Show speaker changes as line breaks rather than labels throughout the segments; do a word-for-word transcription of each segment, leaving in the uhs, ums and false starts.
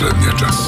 последния час.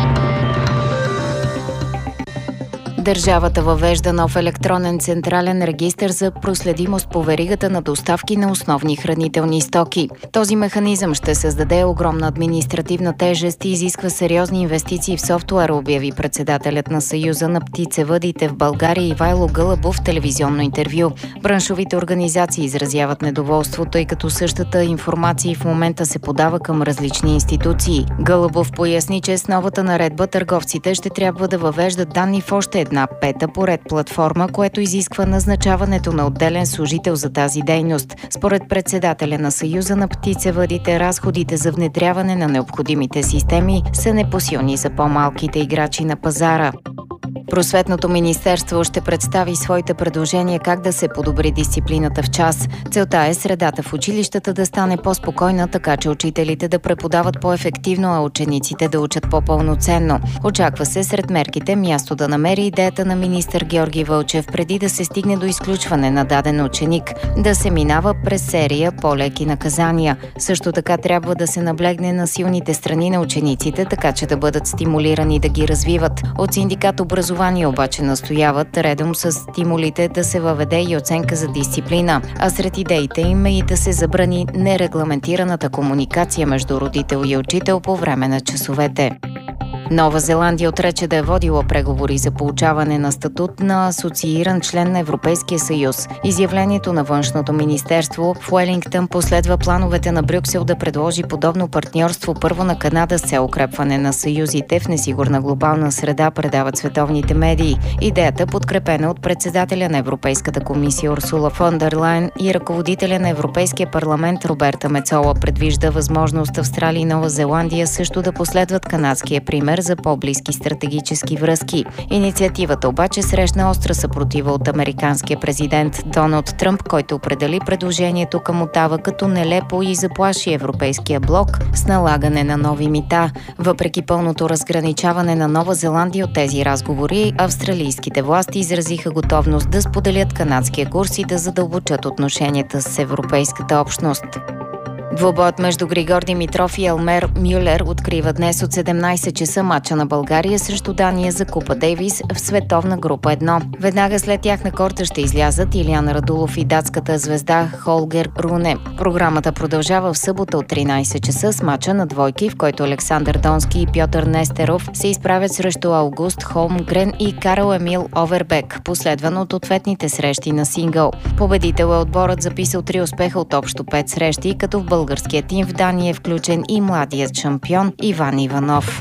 Държавата въвежда нов електронен централен регистър за проследимост по веригата на доставки на основни хранителни стоки. Този механизъм ще създаде огромна административна тежест и изисква сериозни инвестиции в софтуер, обяви председателят на Съюза на птицевъдите в България Ивайло Гълъбов в телевизионно интервю. Браншовите организации изразяват недоволство, тъй като същата информация в момента се подава към различни институции. Гълъбов поясни, че с новата наредба търговците ще трябва да въвеждат данни в още една една пета поред платформа, което изисква назначаването на отделен служител за тази дейност. Според председателя на Съюза на птицевъдите, разходите за внедряване на необходимите системи са непосилни за по-малките играчи на пазара. Просветното министерство ще представи своите предложения как да се подобри дисциплината в час. Целта е средата в училищата да стане по-спокойна, така че учителите да преподават по-ефективно, а учениците да учат по-пълноценно. Очаква се сред мерките място да намери идеята на министър Георги Вълчев преди да се стигне до изключване на даден ученик, да се минава през серия по-леки наказания. Също така трябва да се наблегне на силните страни на учениците, така че да бъдат стимулирани да ги развиват. От синдикат образование обаче настояват редом с стимулите да се въведе и оценка за дисциплина, а сред идеите им е и да се забрани нерегламентираната комуникация между родител и учител по време на часовете. Нова Зеландия отрече да е водила преговори за получаване на статут на асоцииран член на Европейския съюз. Изявлението на външното министерство в Уелингтън последва плановете на Брюксел да предложи подобно партньорство първо на Канада с цел укрепване на съюзите в несигурна глобална среда, предават световните медии. Идеята, подкрепена от председателя на Европейската комисия Урсула фон дер Лайен и ръководителя на Европейския парламент Роберта Мецола, предвижда възможност Австралия и Нова Зеландия също да последват канадския пример за по-близки стратегически връзки. Инициативата обаче срещна остра съпротива от американския президент Доналд Тръмп, който определи предложението към Отава като нелепо и заплаши Европейския блок с налагане на нови мита. Въпреки пълното разграничаване на Нова Зеландия от тези разговори, австралийските власти изразиха готовност да споделят канадския курс и да задълбочат отношенията с Европейската общност. Двубоят между Григор Димитров и Елмер Мюлер открива днес от седемнайсет часа мача на България срещу Дания за Купа Дейвис в световна група едно. Веднага след тях на корта ще излязат Илиян Радулов и датската звезда Холгер Руне. Програмата продължава в събота от тринайсет часа с мача на двойки, в който Александър Донски и Пьотър Нестеров се изправят срещу Аугуст Холмгрен и Карл Емил Овербек, последван от ответните срещи на сингъл. Победител е отборът, записал три успеха от общо пет срещи, като в българския тим в Дания е включен и младият шампион Иван Иванов.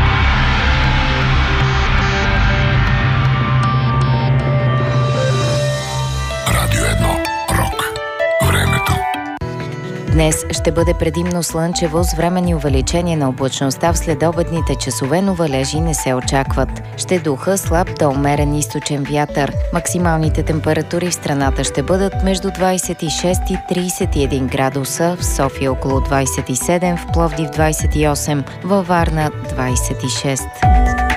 Радио едно. Рок. Времето.
Днес ще бъде предимно слънчево с временни увеличения на облачността в следобедните часове, но валежи не се очакват. Ще духа слаб до умерен източен вятър. Максималните температури в страната ще бъдат между двайсет и шест и трийсет и един градуса, в София около двайсет и седем, в Пловдив двайсет и осем, във Варна двайсет и шест.